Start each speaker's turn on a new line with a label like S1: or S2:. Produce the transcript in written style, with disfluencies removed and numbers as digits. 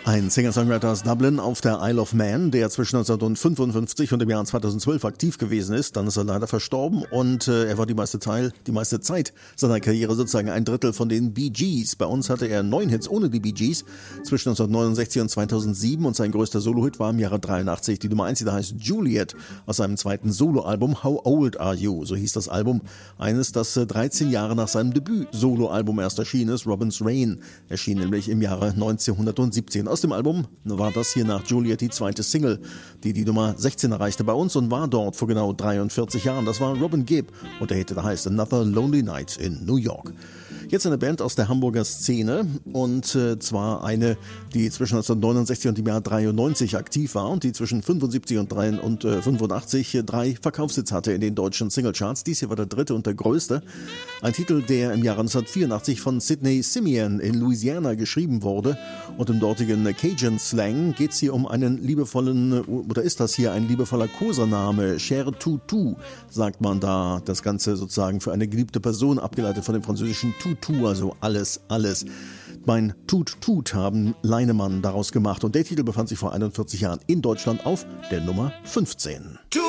S1: Ein Singer-Songwriter aus Dublin auf der Isle of Man, der zwischen 1955 und dem Jahr 2012 aktiv gewesen ist. Dann ist er leider verstorben und er war die meiste Zeit seiner Karriere sozusagen ein Drittel von den Bee Gees. Bei uns hatte er 9 Hits ohne die Bee Gees zwischen 1969 und 2007 und sein größter Solo-Hit war im Jahre 83 die Nummer 1, die da heißt Juliet, aus seinem zweiten Solo-Album How Old Are You? So hieß das Album. Eines, das 13 Jahre nach seinem Debüt-Solo-Album erst erschienen ist. Robin's Rain erschien nämlich im Jahre 1917. Aus dem Album war das hier nach Juliet die zweite Single, die Nummer 16 erreichte bei uns und war dort vor genau 43 Jahren. Das war Robin Gibb und der Hit, der heißt Another Lonely Night in New York. Jetzt eine Band aus der Hamburger Szene und zwar eine, die zwischen 1969 und dem Jahr 93 aktiv war und die zwischen 75 und 85 3 Verkaufshits hatte in den deutschen Singlecharts. Dies hier war der dritte und der größte. Ein Titel, der im Jahre 1984 von Sidney Simeon in Louisiana geschrieben wurde und im dortigen Cajun-Slang geht es hier um einen liebevollen, oder ist das hier ein liebevoller Kosename? Cher Toutou, sagt man da. Das Ganze sozusagen für eine geliebte Person, abgeleitet von dem französischen Toutou, also alles. Mein Tut haben Leinemann daraus gemacht und der Titel befand sich vor 41 Jahren in Deutschland auf der Nummer 15.